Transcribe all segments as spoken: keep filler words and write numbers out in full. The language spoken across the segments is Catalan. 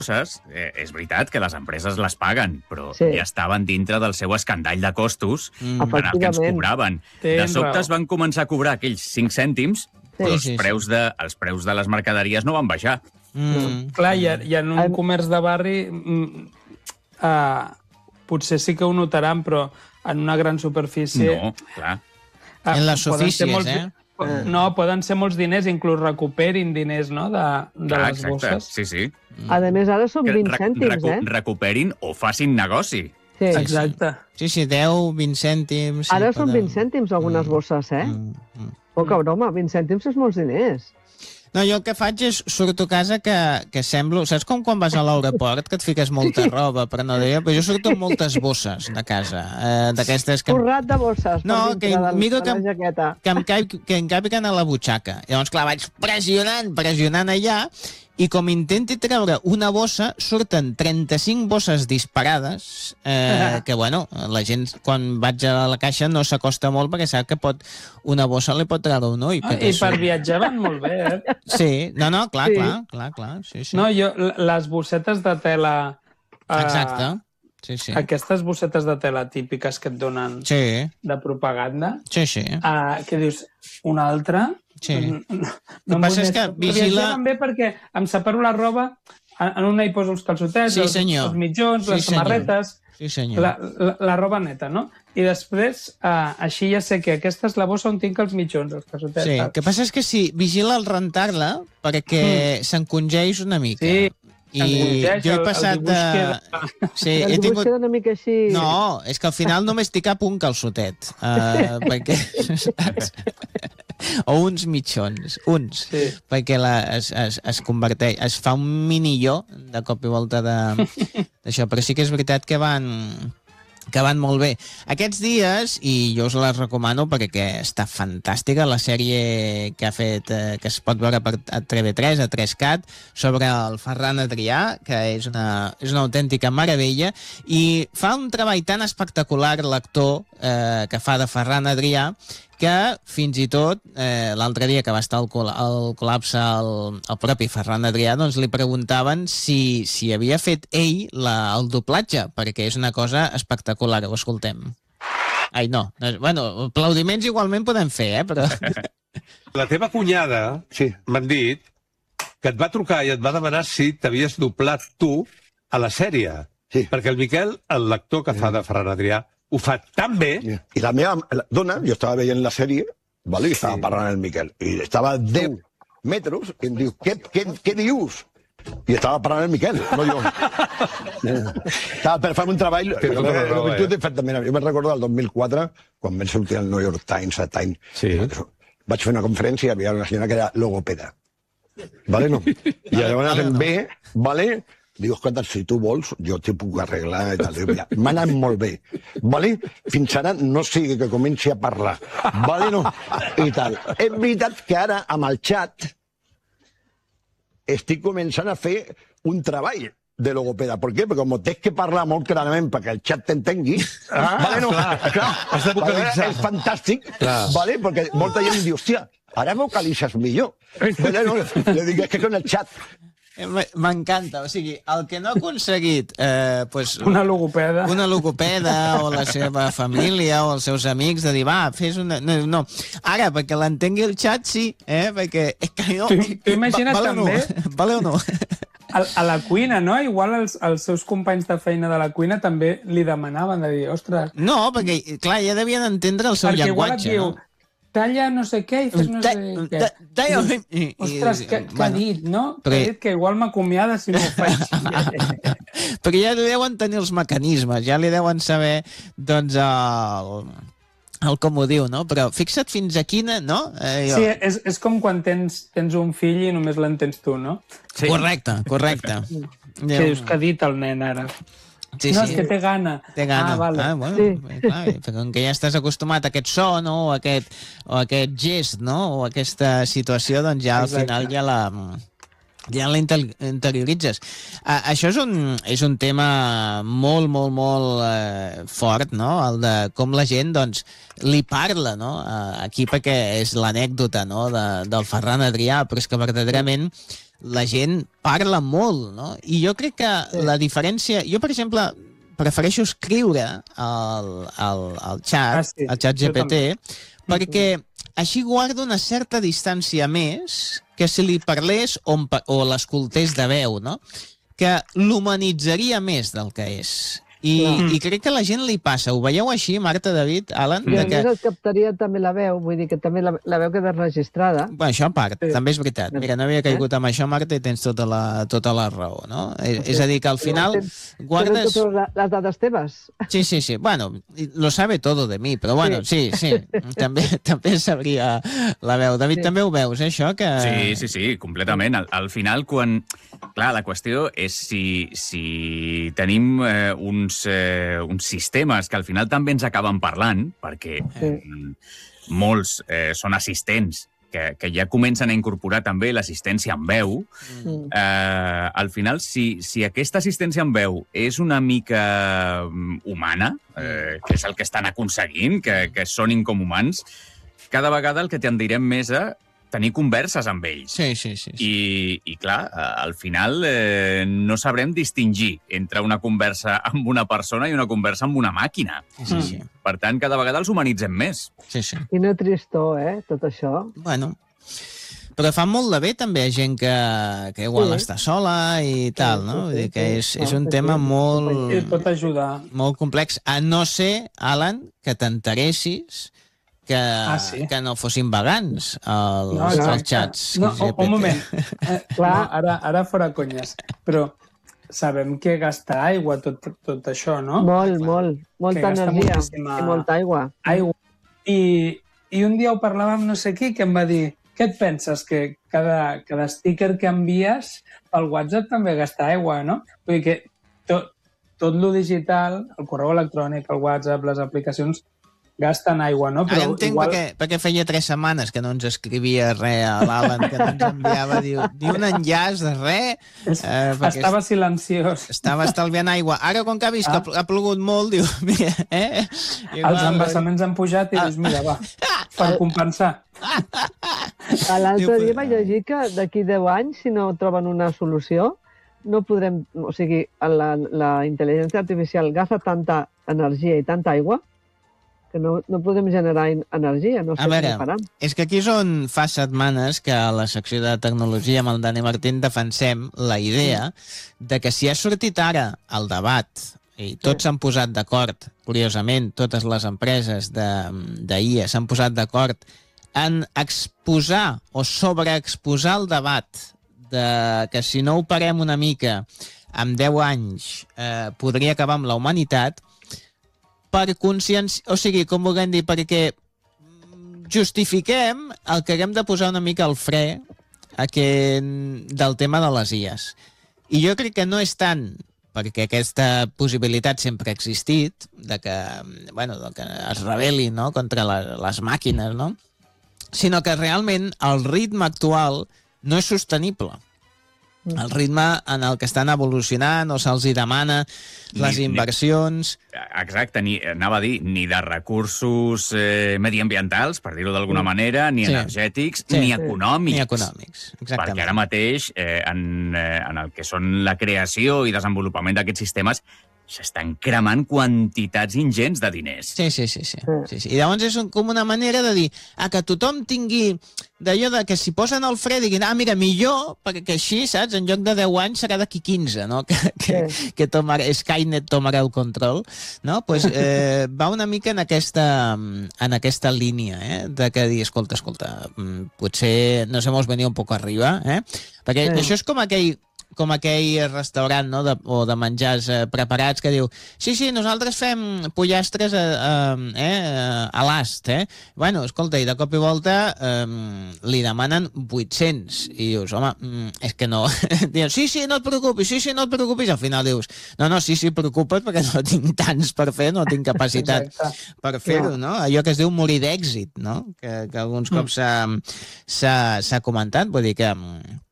Eh, és veritat que les empreses les paguen, però Sí. ja estaven dintre del seu escandall de costos Mm. en el que ens Efectivament. cobraven. De Tens sobte raó. es van començar a cobrar aquells cinc cèntims, Sí. però Sí, els, sí, sí. preus de, els preus de les mercaderies no van baixar. Mm. Clar, i, i en un Em- comerç de barri mm, uh, potser sí que ho notaran, però en una gran superfície... No, clar. ah, En les poden ser oficies, molts- eh? No, poden ser molts diners, inclús recuperin diners, no?, de, de clar, les exacte. bosses. Sí, sí. A més, ara són Que vint re- cèntims, recu- eh? Recuperin o facin negoci. Sí. Exacte. Sí, sí, deu, vint cèntims... Sí, Ara són poden- vint cèntims algunes bosses, eh? Mm, mm. Poca broma, vint cèntims és molts diners. No, jo el que faig és surto a casa que, que semblo... Saps com quan vas a l'aeroport, que et fiques molta roba per no dir... Però jo surto amb moltes bosses de casa, eh, d'aquestes que... Forrat de bosses No, per que dintre de, miro de que, la jaqueta. que, em caig, que em capiguen a la butxaca. Llavors, clar, vaig pressionant, pressionant allà, i com intenti treure una bossa, surten trenta-cinc bosses disparades, eh, que, bueno, la gent, quan vaig a la caixa, no s'acosta molt perquè sap que pot, una bossa li pot treure un ull. Ah, perquè I per són- viatjar van molt bé, eh? Sí, no, no, clar, Sí. clar, clar, clar, sí, sí. No, jo, l- les bossetes de tela... eh, Exacte, sí, sí. Aquestes bossetes de tela típiques que et donen Sí, de propaganda, sí, sí. uh, que dius, una altra... Sí. No, no, que em passa vull és que més. vigila- Viatjar també perquè em separo la roba, en en una hi poso els calçotets, Sí, els, senyor. els mitjons, Sí, les senyor. samarretes, Sí, senyor. la, la, la roba neta, no? I després, uh, així ja sé que aquesta és la bossa on tinc els mitjons, els calçotets. Sí, el saps? que passa és que sí, vigila al rentar-la perquè mm. s'encongeix una mica. Sí, I s'encongeix, jo he el- el passat dibuix de... queda- Sí, El he dibuix tingut... queda una mica així... No, és que al final només t'hi cap un calçotet. Uh, perquè... saps? O uns mitjons, uns. Sí. Perquè la, es, es, es converteix, es fa un minilló de cop i volta de- d'això. Però sí que és veritat que van que van molt bé. Aquests dies, i jo us les recomano perquè està fantàstica, la sèrie que ha fet, eh, que es pot veure per a T V tres, a tres cat, sobre el Ferran Adrià, que és una, és una autèntica meravella, i fa un treball tan espectacular l'actor eh, que fa de Ferran Adrià, que fins i tot eh, l'altre dia que va estar al, col al col·lapse el, el propi Ferran Adrià, doncs li preguntaven si, si havia fet ell la, el doblatge, perquè és una cosa espectacular, ho escoltem. Ai, no, no bueno, aplaudiments igualment podem fer, eh, però... La teva cunyada, Sí. m'han dit, que et va trucar i et va demanar si t'havies doblat tu a la sèrie. Sí. Perquè el Miquel, el lector que fa de Ferran Adrià, ho fa tan bé... I la meva la dona, jo estava veient la sèrie, vale, i estava parlant el Miquel, i estava a deu metres, i em diu, què, què, què dius? I estava parlant el Miquel, no jo. Estava per fer un treball... Té tota la raó, eh? Mira, jo me'n recordo del dos mil quatre, quan vam sortir al New York Times, a Time, Sí. vaig fer una conferència i hi havia una senyora que era logopeda. Vale, no? I llavors em ve, vale? Diu, escolta, si tu vols, jo t'hi puc arreglar i tal. Diu, mira, m'ha anat molt bé. Vale? Fins ara no sigui que comenci a parlar. Vale, no? I tal. És veritat que ara, amb el xat, estic començant a fer un treball de logopeda. Per què? Perquè com tens que parlar molt clarament perquè el xat t'entengui, Ah, vale, no? clar, clar, has de vocalitzar. És fantàstic, Clar. vale? Perquè molta gent em diu, hòstia, ara vocalitzes millor. Vale, no? Le dic, és que con el xat. Eh, M'encanta, o sigui, el que no ha aconseguit eh, pues, Una logopeda. una logopeda o la seva família o els seus amics de dir, va, fes una... No, no. Ara, perquè l'entengui el xat, sí, eh? Perquè és que jo... Tu- tu imagina't vale o no? també- Vale o no? A, a la cuina, no? Igual els, els seus companys de feina de la cuina també li demanaven de dir, ostres, No, perquè, clar, ja devien entendre el seu perquè igual et llenguatge, diu, no? talla no sé què i fes no sé Ta- què. ta- talla- i- i- Ostres, què, què ha bueno, dit, no? però- Ha dit que igual m'acomiada si no ho faig. perquè ja deuen tenir els mecanismes, ja li deuen saber, doncs, el, el com ho diu, no? Però fixa't fins a quina, no? Eh, jo... Sí, és, és com quan tens, tens un fill i només l'entens tu, no? Sí. Correcte, correcte. Que dius que ha dit el nen ara. Sí, no, sí. és que té gana. Té gana. Ah, vale. Ah, bueno, Sí. clar, perquè com que ja estàs acostumat a aquest so, no? O a aquest, o a aquest gest, no? O a aquesta situació, doncs ja al Exacte. final ja la... ja l'interioritzes. Uh, això és un, és un tema molt, molt, molt uh, fort, no? El de com la gent, doncs, li parla, no? Uh, aquí perquè és l'anècdota, no? De, del Ferran Adrià, però és que verdaderament la gent parla molt, no? I jo crec que sí. la diferència... Jo, per exemple, prefereixo escriure al, al, al xat, ah, sí. al xat G P T, perquè així guardo una certa distància més que si li parlés o, o l'escoltés de veu, no? Que l'humanitzaria més del que és. I, mm. I crec que a la gent li passa. Ho veieu així, Marta, David, Alan? I a que... més et captaria també la veu, vull dir que també la, la veu queda registrada. Bé, això a part, sí. també és veritat. Mira, no havia caigut amb això, Marta, i tens tota la, tota la raó, no? Sí. És a dir, que al final tens, guardes... Tens totes les dades teves. Sí, sí, sí. Bueno, lo sabe todo de mi, però bueno, sí, sí. sí. també, també sabria la veu. David, sí. també ho veus, eh, això? Que... Sí, sí, sí, completament. Al, al final, quan... Clar, la qüestió és si, si tenim eh, uns, eh, uns sistemes que al final també ens acaben parlant, perquè eh, molts eh, són assistents que, que ja comencen a incorporar també l'assistència en veu. Mm. Eh, al final, si, si aquesta assistència en veu és una mica humana, eh, que és el que estan aconseguint, que, que sonin com humans, cada vegada el que tendirem més a tenir converses amb ells. Sí, sí, sí. sí. I, i clar, al final eh, no sabrem distingir entre una conversa amb una persona i una conversa amb una màquina. Sí, sí. Per tant, cada vegada els humanitzem més. Sí, sí. Quina tristor, eh, tot això. Bueno, però fa molt de bé també a gent que, que igual sí. està sola i tal, no? Vull dir que és, és un tema molt... Pot ajudar. Molt complex, a no ser, Alan, que t'enteressis que, ah, sí? que no fossin vegans els, no, no, els xats. No, un, un moment. Eh, no, ara, ara fora conyes. Però sabem que gasta aigua tot, tot això, no? Molt, molt. Molta energia moltíssima... i molta aigua. Aigua. I, I un dia ho parlàvem no sé qui, que em va dir què et penses, que cada, cada sticker que envies pel WhatsApp també gasta aigua, no? Vull dir que tot, tot lo digital, el correu electrònic, el WhatsApp, les aplicacions, gasten aigua, no? Però ara entenc igual... perquè, perquè feia tres setmanes que no ens escrivia res a l'Alan, que no ens enviava ni, ni un enllaç de res. Eh, estava est... silenciós. Estava estalviant aigua. Ara, com que ha vist ah. que ha plogut molt, diu, mira, eh? Igual, els embassaments han pujat i ah. dius, mira, va, per compensar. L'altre dia vaig llegir que d'aquí deu anys, si no troben una solució, no podrem... O sigui, la, la intel·ligència artificial gasta tanta energia i tanta aigua que no, no podem generar energia, no sé veure, què faran. És que aquí és on fa setmanes que a la secció de tecnologia amb el Dani Martín defensem la idea de que si ha sortit ara el debat i tots s'han posat d'acord, curiosament, totes les empreses d'I A s'han posat d'acord en exposar o sobreexposar el debat de que si no ho parem una mica, en deu anys eh, podria acabar amb la humanitat, per consciència... O sigui, com vulguem dir, perquè justifiquem el que haguem de posar una mica al fre aquest, del tema de les I As. I jo crec que no és tant perquè aquesta possibilitat sempre ha existit, de que, bueno, de que es rebel·li, no?, contra les, les màquines, no?, sinó que realment el ritme actual no és sostenible. El ritme en el que estan evolucionant o se'ls hi demana les ni, inversions... Ni, exacte, ni, anava a dir, ni de recursos eh, mediambientals, per dir-ho d'alguna manera, ni sí. energètics, sí. ni econòmics. Ni econòmics, exactament. Perquè ara mateix, eh, en, eh, en el que són la creació i desenvolupament d'aquests sistemes, s'estan cremant quantitats ingents de diners. Sí, sí, sí. sí. sí, sí. I llavors és un, com una manera de dir ah, que tothom tingui d'allò de que si posen el fre diguin, ah, mira, millor, perquè així, saps, en lloc de deu anys serà d'aquí quinze, no? Que, que, sí. que tomar, Skynet tomarà el control, no? Pues, eh, va una mica en aquesta, en aquesta línia, eh? De que dir, escolta, escolta, potser nos hemos venido un poco arriba, eh? Perquè sí. això és com aquell com aquell restaurant, no?, de, o de menjars eh, preparats que diu sí, sí, nosaltres fem pollastres a, a, eh, a l'ast, eh? Bueno, escolta, i de cop i volta eh, li demanen vuit-cents i dius, home, mm, és que no. Dius, sí, sí, no et preocupis, sí, sí, no et preocupis, i al final dius, no, no, sí, sí, preocupa't perquè no tinc tants per fer, no tinc capacitat per fer-ho, no? Allò que es diu morir d'èxit, no? Que, que alguns cops s'ha comentat, vull dir que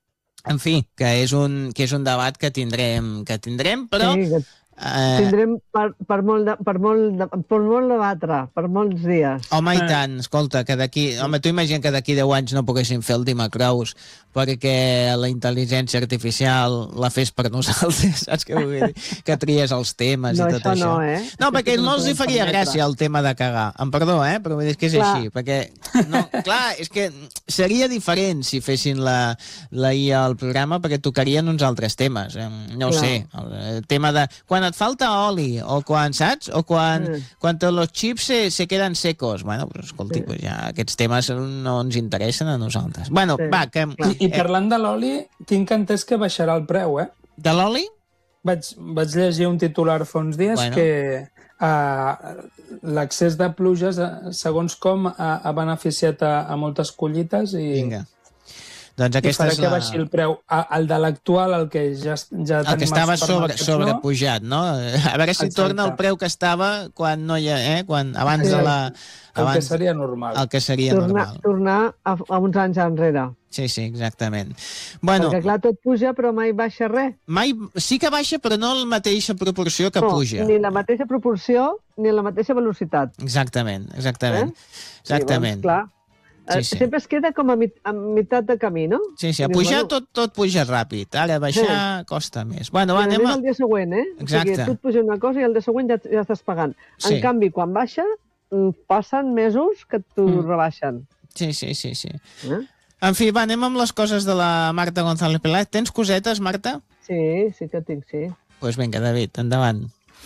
En fi, que és un, que és un debat que tindrem, que tindrem, però... Sí, que Eh, tindrem per, per, molt de, per, molt de, per molt debatre, per molts dies. home, i tant, escolta, que d'aquí... Home, tu imagina que d'aquí deu anys no poguéssim fer el Dimacrous perquè la intel·ligència artificial la fes per nosaltres, saps què vull dir? Que tries els temes No, i tot això això. no, eh? No, perquè Això no no els hi podem faria permetre. gràcia el tema de cagar. Em perdó, eh? Però vull dir que és Clar. així, perquè... No, clar, és que seria diferent si fessin la, la I A al programa perquè tocarien uns altres temes. Eh, No ho Clar. sé, el, el tema de quan et falta oli, o quan, saps? O quan, Mm. quan los chips se, se queden secos. Bueno, pues, escolti, Sí. pues ja aquests temes no ens interessen a nosaltres. Bueno, Sí, va, que... clar. I, I parlant de l'oli, tinc entès que baixarà el preu, eh? De l'oli? Vaig, vaig llegir un titular fa uns dies Bueno. que uh, l'accés de pluges, uh, segons com, ha, ha beneficiat a, a moltes collites i, Vinga. Doncs i aquesta farà és que la... baixi el preu. A, el de l'actual, el que ja, ja El tenim que estava als sobre, supermercats, sobrepujat, no? A veure si Exacte. torna al preu que estava quan no hi ha... Eh? Quan, abans Sí. de la... El que Abans, seria normal. el que seria Tornar, normal. tornar a, a uns anys enrere. Sí, sí, exactament. Bueno, Perquè, clar, tot puja, però mai baixa res. mai, sí que baixa, però no en la mateixa proporció que no, puja. Ni la mateixa proporció, ni la mateixa velocitat. Exactament, exactament. Eh? Exactament. Llavors, clar, Sí, eh, sí. sempre es queda com a, mit, a meitat de camí, no? Sí, sí, a Dius, pujar bueno, tot, tot puja ràpid. Ara a baixar costa més. Bueno, va, i anem anem a... al dia següent, eh? Exacte. O sigui, tu et puja una cosa i el dia següent ja, ja estàs pagant. Sí. En canvi, quan baixa, mm, passen mesos que t'ho Mm. rebaixen. Sí, sí, sí, sí. Eh? En fi, va, anem amb les coses de la Marta González Peláez. Tens cosetes, Marta? Sí, sí que tinc, sí. Doncs pues vinga, David, endavant.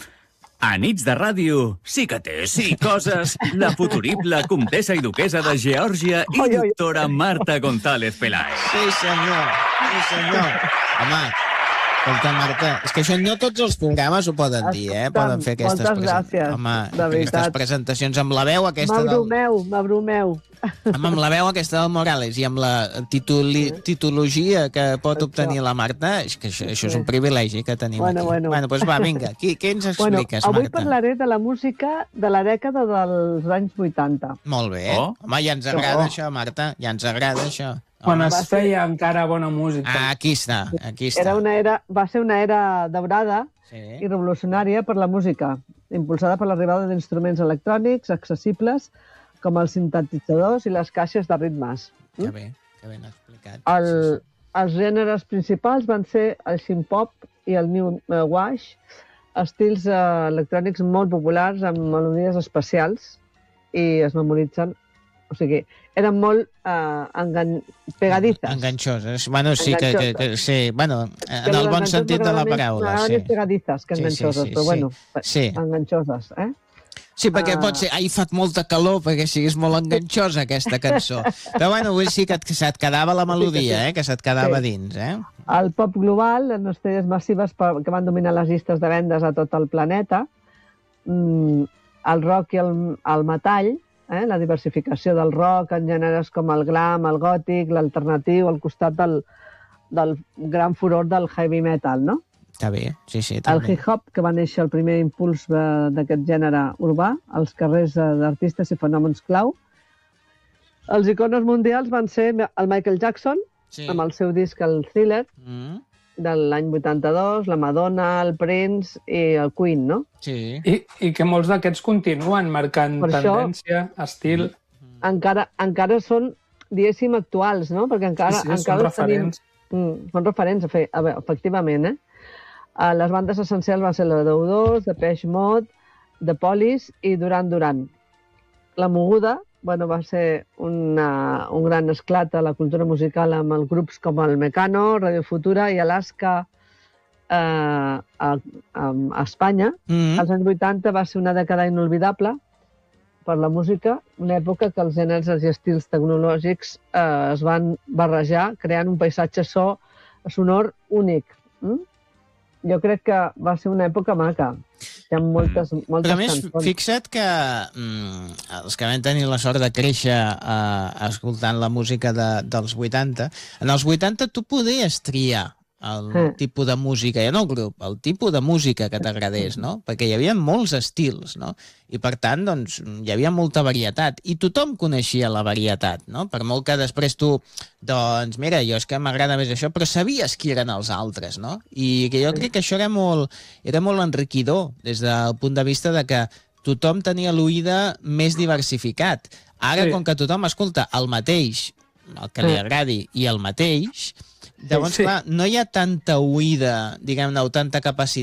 A nits de ràdio, sí que té, sí, coses, la futurible comtessa i duquesa de Geòrgia i Oi, oi. doctora Marta González Peláez. Sí, senyor. Sí, senyor. Home, escolta, Marta, és que això no tots els programes ho poden dir, eh? Poden fer aquestes Moltes gràcies, Home, de aquestes veritat. presentacions amb la veu aquesta del... M'abrumeu, m'abrumeu. Home, amb la veu aquesta del Morales i amb la tituli... titologia que pot Això. obtenir la Marta, és que això, això és un privilegi que tenim Bueno, aquí. bueno. Bueno, doncs va, vinga, qui, què ens Bueno, expliques, avui Marta? parlaré de la música de la dècada dels anys vuitanta. Molt bé. Oh. Home, ja ens agrada Oh. això, Marta, ja ens agrada això. Quan Home. es va ser- feia encara bona música. Ah, aquí està, aquí està. Era una era, va ser una era daurada Sí. i revolucionària per la música, impulsada per l'arribada d'instruments electrònics accessibles com els sintetitzadors i les caixes de ritmes. Que bé, que ben explicat. El, els gèneres principals van ser el synth-pop i el new eh, wash, estils eh, electrònics molt populars amb melodies especials i es memoritzen. O sigui, eren molt eh, engan... pegadizes. Enganxoses. Bueno, sí, que, que, que sí, bueno, en Que el les bon enganxoses sentit de la m'agraden més- paraula, m'agraden sí. més pegadizes que Sí, sí, enganxoses, sí, però sí. bueno, Sí. enganxoses, eh? Sí, perquè Ah. pot ser, ai, fa molta calor, perquè siguis molt enganxosa aquesta cançó. Però bueno, vull dir que, et- que se't quedava la melodia, eh? Que se't quedava Sí. dins, eh? El pop global, les estrelles massives per- que van dominar les llistes de vendes a tot el planeta, mm, el rock i el, el metall, eh? La diversificació del rock en gèneres com el glam, el gòtic, l'alternatiu, al costat del, del gran furor del heavy metal, no? Està bé, sí, sí, El també. hip-hop, que va néixer el primer impuls eh, d'aquest gènere urbà, als carrers eh, d'artistes i fenòmens clau. Els icones mundials van ser el Michael Jackson, Sí. amb el seu disc El Thriller, Mm, de l'any vuitanta-dos, la Madonna, el Prince i el Queen, no? sí. I, I que molts d'aquests continuen marcant Per això- tendència, estil... Encara, encara són, diguéssim, actuals, no? Perquè encara, Sí, sí, són encara els referents. Tenim, mm, són referents, efe- a veure, efectivament, eh? Uh, les bandes essencials van ser la de U dos, de Depeche Mode, de Police i Duran Duran. La moguda, bueno, va ser una, un gran esclat a la cultura musical amb els grups com el Mecano, Radio Futura i Alaska eh, a, a, a Espanya. Mm, Els anys vuitanta va ser una dècada inolvidable per la música, una època que els gèneres i estils tecnològics eh, es van barrejar, creant un paisatge so, sonor únic. Mm? Jo crec que va ser una època maca. Hi ha moltes, moltes Però a més, cançons. fixa't que mm, els que vam tenir la sort de créixer eh, escoltant la música de, dels vuitanta, en els vuitanta tu podies triar el Mm. tipus de música, ja no el grup, el tipus de música que t'agradés, no? Perquè hi havia molts estils, no? I per tant, doncs, hi havia molta varietat. I tothom coneixia la varietat, no? Per molt que després tu, doncs, mira, jo és que m'agrada més això, però sabies qui eren els altres, no? I que jo crec que això era molt, era molt enriquidor des del punt de vista de que tothom tenia l'oïda més diversificat. Ara, Sí. com que tothom escolta el mateix, el que li agradi, i el mateix, llavors, sí. clar, no hi ha tanta oïda, diguem-ne, o tanta capacitat